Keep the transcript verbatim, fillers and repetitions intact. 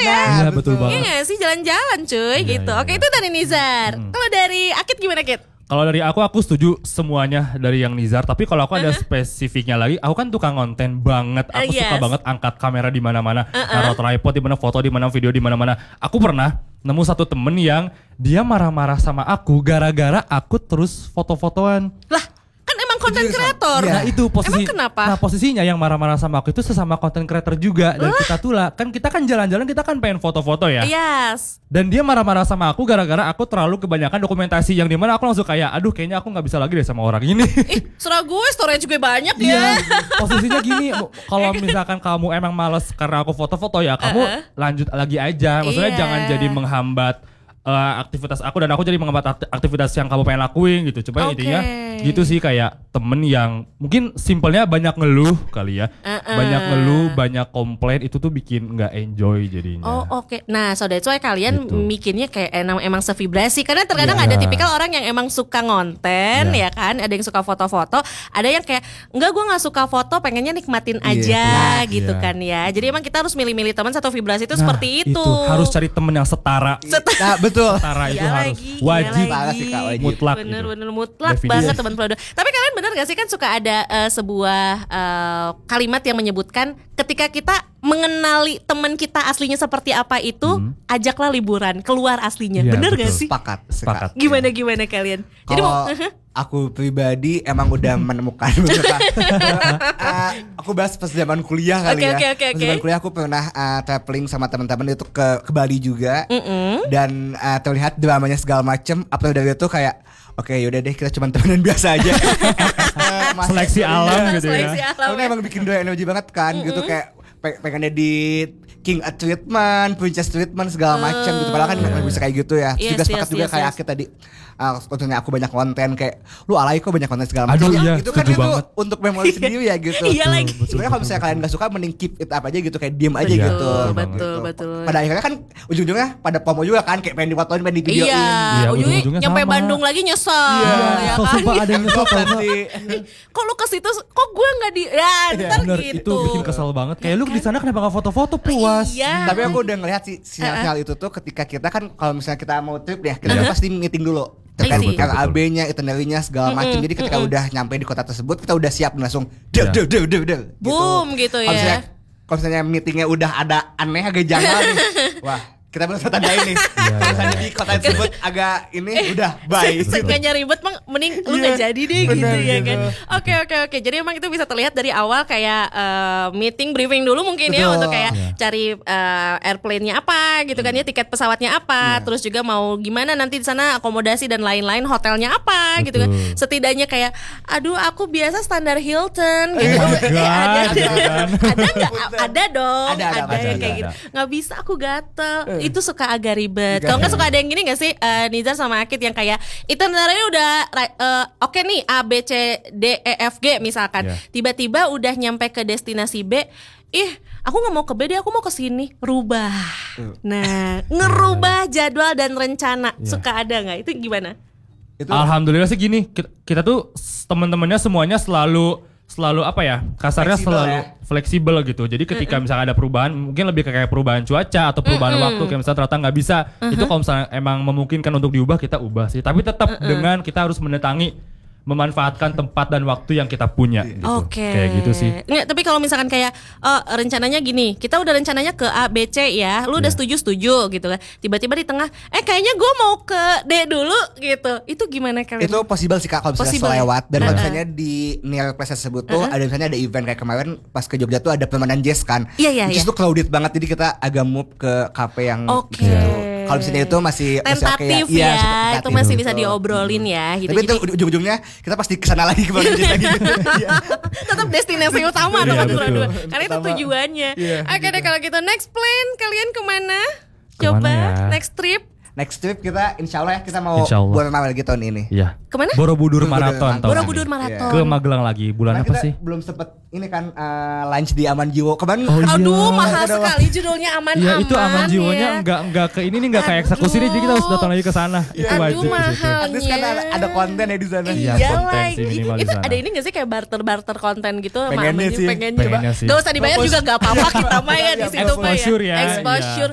ya. Iya betul banget. Iya gak sih jalan-jalan cuy Iya, gitu. iya, Oke iya. itu dari Nizar. Hmm. Kalau dari Akit gimana Kit? Kalau dari aku, aku setuju semuanya dari yang Nizar. Tapi kalau aku ada uh-huh. spesifiknya lagi, aku kan tukang konten banget. Aku Uh, yes. suka banget angkat kamera di mana-mana, Uh-uh. naruh tripod di mana, foto di mana, video di mana-mana. Aku pernah nemu satu temen yang dia marah-marah sama aku gara-gara aku terus foto-fotoan. Lah kan emang konten kreator. Nah itu posisi, Emang kenapa? nah posisinya yang marah-marah sama aku itu sesama konten creator juga. Dan Lah? kita tuh lah, kan kita kan jalan-jalan kita kan pengen foto-foto ya. Yes. Dan dia marah-marah sama aku gara-gara aku terlalu kebanyakan dokumentasi yang dimana aku langsung kayak aduh kayaknya aku gak bisa lagi deh sama orang ini. Ih serah gue storage gue banyak ya. Iya, posisinya gini, kalau misalkan kamu emang males karena aku foto-foto ya kamu Uh-uh. lanjut lagi aja. Maksudnya Iya. jangan jadi menghambat uh, aktivitas aku dan aku jadi menghambat akti- aktivitas yang kamu pengen lakuin gitu. Coba Oke. intinya gitu sih kayak temen yang mungkin simpelnya banyak ngeluh kali ya. Uh-uh. Banyak ngeluh, banyak komplain itu tuh bikin nggak enjoy jadinya. Oh oke. Nah so that's why kalian Gitu. mikirnya kayak emang, emang sevibrasi. Karena terkadang Iya. ada tipikal orang yang emang suka ngonten Iya. ya kan. Ada yang suka foto-foto. Ada yang kayak enggak gue gak suka foto pengennya nikmatin aja Nah, gitu iya. kan ya. Jadi emang kita harus milih-milih teman satu vibrasi itu Nah, seperti itu. Harus cari temen yang setara. Nah betul. Setara itu Iya harus lagi, wajib iya Parah sih, Kak, wajib. mutlak gitu. Bener-bener mutlak Definisi. banget teman Prodo. Tapi kalian bener gak sih kan suka ada uh, sebuah uh, kalimat yang menyebutkan ketika kita mengenali teman kita aslinya seperti apa itu, Hmm. ajaklah liburan keluar aslinya. Iya, Bener betul. gak sih? Sepakat. Sepakat. Gimana gimana kalian? Jadi Kalau mau aku pribadi emang udah menemukan beberapa. uh, aku bahas pas zaman kuliah kali Oke, ya. oke, oke, Pas oke. zaman kuliah aku pernah uh, traveling sama teman-teman itu ke ke Bali juga. Mm-mm. Dan uh, terlihat dramanya segala macem. Apa dari itu kayak oke yaudah deh kita cuma temenan biasa aja. Uh, mas- Seleksi alam gitu Seleksi ya. alam Karena ya. emang bikin dua energi banget kan gitu kayak pe- pengennya di king treatment, princess treatment segala macam gitu. Padahal kan nggak bisa kayak gitu ya. Terus Yes, juga sepakat yes, juga yes, kayak yes. Akit tadi. Uh, contohnya aku banyak konten kayak lu alay kok banyak konten segala Aduh, macam. iya, Itu kan setuju itu banget. untuk memori sendiri ya gitu. Iya lagi. Sebenarnya kalau misalnya kalian gak suka mending keep it up aja gitu kayak diem aja Betul, gitu. betul, Gitu. betul. Pada akhirnya kan ujung-ujungnya pada promo juga kan kayak pengen difotoin, pengen di videoin. Iya, Iya, ujungnya ujung-ujungnya nyampe sama. Bandung lagi nyesel Iya, ya so, kan. sumpah ada yang nyesel tau nggak? Kok lu ke situ kok gue nggak di ya ntar Bener, gitu. itu bikin kesel banget. Kayak lu di sana kenapa gak foto-foto puas? Iya. Tapi aku udah ngelihat sih sinyal-sinyal itu tuh ketika kita kan kalau misalnya kita mau trip ya kita Uh-huh. pasti meeting dulu I terkait see. R A B-nya, itinerary-nya segala macam. Jadi ketika udah nyampe di kota tersebut kita udah siap langsung del Ya. del del del del Boom, gitu ya. Kalau misalnya, kalau misalnya meetingnya udah ada aneh agak janggal nih, wah kita belum tandain nih. Iya, Kalau misalnya iya. di kota tersebut agak ini udah bye. Seenggaknya ribet mang mending lu gak Iya, jadi deh gitu bener, ya gitu. kan. Oke oke oke. Jadi emang itu bisa terlihat dari awal kayak eh, meeting briefing dulu mungkin ya Betul. untuk kayak Iya. cari eh, airplane-nya apa gitu kan ya, tiket pesawatnya apa, Iya. terus juga mau gimana nanti di sana akomodasi dan lain-lain, hotelnya apa gitu kan. Betul. Setidaknya kayak aduh aku biasa standar Hilton gitu. Oh my Eh, God, ada gitu kan. ada nggak? Ada dong. Ada, ada, Ada ada, yang ada, kayak ada. gitu. Nggak bisa aku gatel. Itu suka agak ribet. Iya. Kalau nggak suka ada yang gini nggak sih eh, Nizar sama Akit yang kayak itinerary udah eh, oke nih A B C D E F G misalkan. Iya. Tiba-tiba udah nyampe ke destinasi B. Ih, aku nggak mau ke B deh, aku mau ke sini. Rubah. Nah, ngerubah jadwal dan rencana. Iya. Suka ada nggak? Itu gimana? Itu Alhamdulillah sih gini, kita, kita tuh s- teman-temannya semuanya selalu selalu apa ya? Kasarnya Fleksibel selalu ya. fleksibel gitu. Jadi ketika misalnya ada perubahan, mungkin lebih kayak perubahan cuaca atau perubahan waktu kayak misalnya ternyata nggak bisa, itu kalau misalnya emang memungkinkan untuk diubah kita ubah sih. Tapi tetap dengan kita harus mendatangi memanfaatkan tempat dan waktu yang kita punya gitu. Oke. Kayak gitu sih. Nggak, tapi kalau misalkan kayak oh, rencananya gini, kita udah rencananya ke A B C ya, lu udah Iya. setuju setuju gitu kan. Tiba-tiba di tengah, eh kayaknya gue mau ke D dulu gitu. Itu gimana kalian? itu possible sih Kak kalau misalnya Possible ya? selewat. Dan kalau Uh-uh. misalnya di near place tersebut tuh ada misalnya ada event kayak kemarin pas ke Jogja tuh ada permainan jazz kan. Iya, iya, Which is iya. tuh crowded banget jadi kita agak move ke kafe yang Oke. gitu. Kalau misalnya itu masih masih oke Tentatif Iya, ya, tentatif. itu masih bisa Betul. diobrolin ya gitu. Tapi itu Jadi ujung-ujungnya kita pasti kesana lagi ke permainan jazz lagi gitu. Iya. tetap destinasi utama Iya, tempat betul. kedua. Karena itu Utama. tujuannya. Iya, Oke deh kalau gitu next plan kalian kemana? Kemana Coba ya? next trip Next trip kita insya Allah ya kita mau Insya Allah. bulan Maret lagi tahun ini. Iya. Kemana? Borobudur Borobudur Marathon Marathon. tahun Borobudur ini. Marathon. Ke Magelang lagi. Bulan Karena apa kita sih? belum sempet ini kan uh, lunch di Aman Jiwo kemarin. Oh, iya. Aduh mahal Ada sekali judulnya aman-aman. Iya itu aman jiwanya ya. enggak enggak ke ini nih enggak kayak eksekusi nih jadi kita harus datang lagi ke sana. Itu Aduh, wajib ke situ. mahal. At least kan ada, ada konten ya di sana. Iya, Iya konten lagi. sih minimal di Itu sana. ada ini gak sih kayak barter-barter konten gitu sama Pengennya Aman Jiwa? sih. Pengennya. Pengennya sih. Gak usah dibayar juga gak apa-apa kita mah ya di situ mah ya. Exposure ya, Exposure.